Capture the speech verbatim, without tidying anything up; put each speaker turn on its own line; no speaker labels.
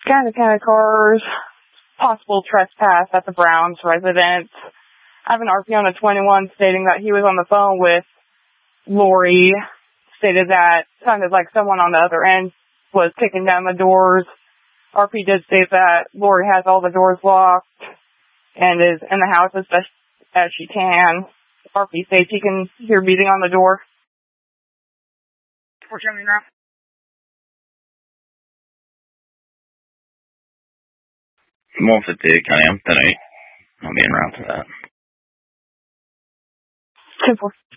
Kind of kind of cars, possible trespass at the Browns residence. I have an R P on a twenty-one stating that he was on the phone with Lori, stated that sounded like someone on the other end was kicking down the doors. R P did state that Lori has all the doors locked and is in the house as best as she can. R P states he can hear beating on the door. We're coming now.
one fifty-eight County, I'm ten eight. I'll be en route to that.
ten four.